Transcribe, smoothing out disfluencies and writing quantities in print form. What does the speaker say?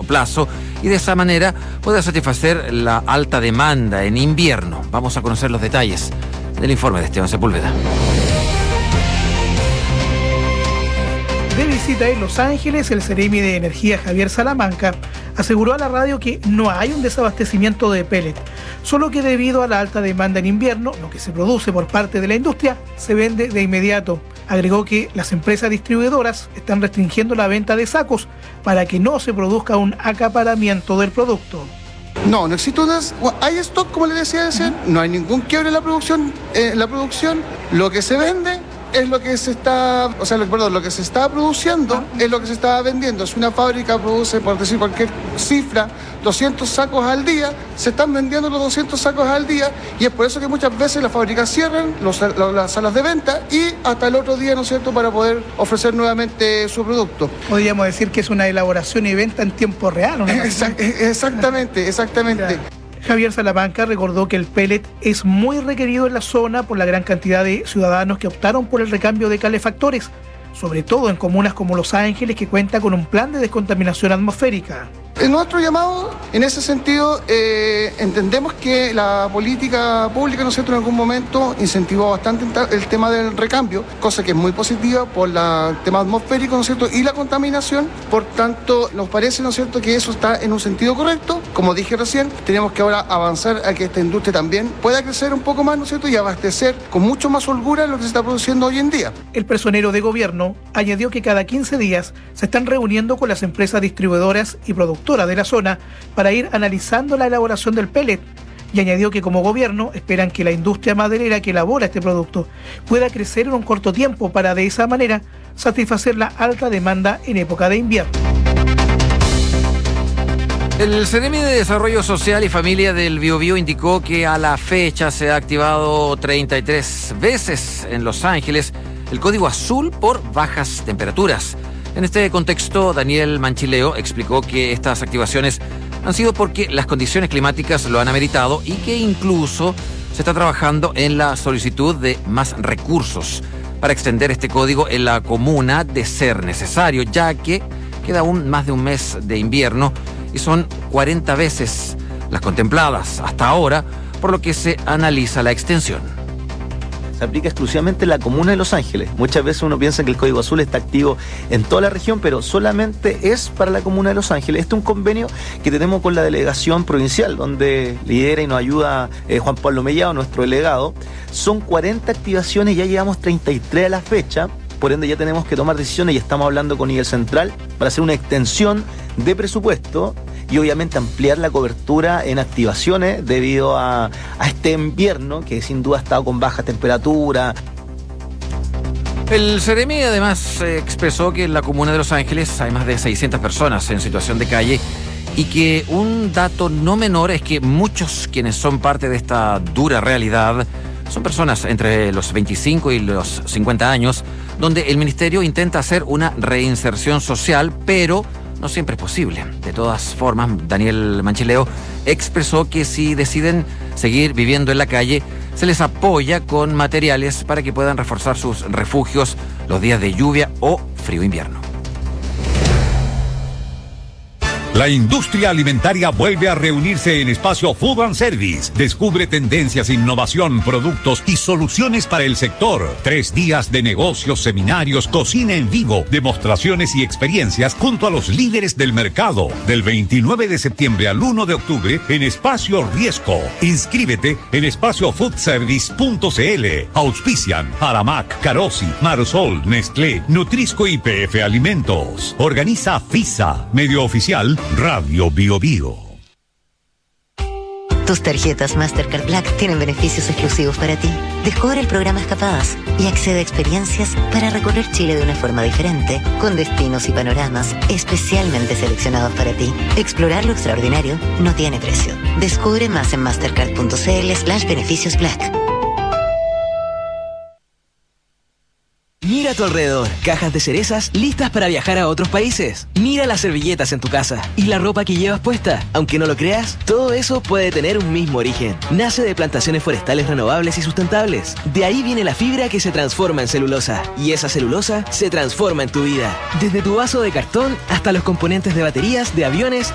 plazo y de esa manera pueda satisfacer la alta demanda en invierno. Vamos a conocer los detalles del informe de Esteban Sepúlveda. De visita en Los Ángeles, el Seremi de Energía Javier Salamanca aseguró a la radio que no hay un desabastecimiento de pellet, solo que debido a la alta demanda en invierno, lo que se produce por parte de la industria se vende de inmediato. Agregó que las empresas distribuidoras están restringiendo la venta de sacos para que no se produzca un acaparamiento del producto. No existe hay stock, como le decía recién, no hay ningún quiebre en la producción. Lo que se vende es lo que se está, lo que se está produciendo es lo que se está vendiendo. Si una fábrica produce, por decir cualquier cifra, 200 sacos al día, se están vendiendo los 200 sacos al día, y es por eso que muchas veces las fábricas cierran las salas de venta y hasta el otro día, ¿no es cierto?, para poder ofrecer nuevamente su producto. Podríamos decir que es una elaboración y venta en tiempo real, ¿no? Exactamente. Claro. Javier Salamanca recordó que el pellet es muy requerido en la zona por la gran cantidad de ciudadanos que optaron por el recambio de calefactores, sobre todo en comunas como Los Ángeles, que cuenta con un plan de descontaminación atmosférica. En nuestro llamado, en ese sentido, entendemos que la política pública, ¿no es cierto?, en algún momento incentivó bastante el tema del recambio, cosa que es muy positiva por el tema atmosférico, ¿no es cierto?, y la contaminación. Por tanto, nos parece, ¿no es cierto?, que eso está en un sentido correcto. Como dije recién, tenemos que ahora avanzar a que esta industria también pueda crecer un poco más, ¿no es cierto?, y abastecer con mucho más holgura lo que se está produciendo hoy en día. El personero de gobierno añadió que cada 15 días se están reuniendo con las empresas distribuidoras y productoras de la zona para ir analizando la elaboración del pellet, y añadió que como gobierno esperan que la industria maderera que elabora este producto pueda crecer en un corto tiempo para de esa manera satisfacer la alta demanda en época de invierno. El Seremi de Desarrollo Social y Familia del Biobío indicó que a la fecha se ha activado 33 veces en Los Ángeles el código azul por bajas temperaturas. En este contexto, Daniel Manchileo explicó que estas activaciones han sido porque las condiciones climáticas lo han ameritado y que incluso se está trabajando en la solicitud de más recursos para extender este código en la comuna de ser necesario, ya que queda aún más de un mes de invierno y son 40 veces las contempladas hasta ahora, por lo que se analiza la extensión. Se aplica exclusivamente en la comuna de Los Ángeles. Muchas veces uno piensa que el Código Azul está activo en toda la región, pero solamente es para la comuna de Los Ángeles. Este es un convenio que tenemos con la delegación provincial, donde lidera y nos ayuda Juan Pablo Mellado, nuestro delegado. Son 40 activaciones, ya llevamos 33 a la fecha. Por ende ya tenemos que tomar decisiones y estamos hablando con Nivel Central para hacer una extensión de presupuesto y obviamente ampliar la cobertura en activaciones debido a este invierno que sin duda ha estado con baja temperatura. El Seremi además expresó que en la comuna de Los Ángeles hay más de 600 personas en situación de calle y que un dato no menor es que muchos quienes son parte de esta dura realidad son personas entre los 25 y los 50 años, donde el ministerio intenta hacer una reinserción social, pero no siempre es posible. De todas formas, Daniel Manchileo expresó que si deciden seguir viviendo en la calle, se les apoya con materiales para que puedan reforzar sus refugios los días de lluvia o frío invierno. La industria alimentaria vuelve a reunirse en Espacio Food and Service. Descubre tendencias, innovación, productos y soluciones para el sector. 3 días de negocios, seminarios, cocina en vivo, demostraciones y experiencias junto a los líderes del mercado. Del 29 de septiembre al 1 de octubre en Espacio Riesco. Inscríbete en espaciofoodservice.cl. Auspician Aramac, Carosi, Marsol, Nestlé, Nutrisco y PF Alimentos. Organiza FISA, medio oficial Radio Bio Bio. Tus tarjetas Mastercard Black tienen beneficios exclusivos para ti. Descubre el programa Escapadas y accede a experiencias para recorrer Chile de una forma diferente, con destinos y panoramas especialmente seleccionados para ti. Explorar lo extraordinario no tiene precio. Descubre más en mastercard.cl/beneficios Black. Mira a tu alrededor, cajas de cerezas listas para viajar a otros países. Mira las servilletas en tu casa y la ropa que llevas puesta. Aunque no lo creas, todo eso puede tener un mismo origen. Nace de plantaciones forestales renovables y sustentables. De ahí viene la fibra que se transforma en celulosa. Y esa celulosa se transforma en tu vida. Desde tu vaso de cartón hasta los componentes de baterías, de aviones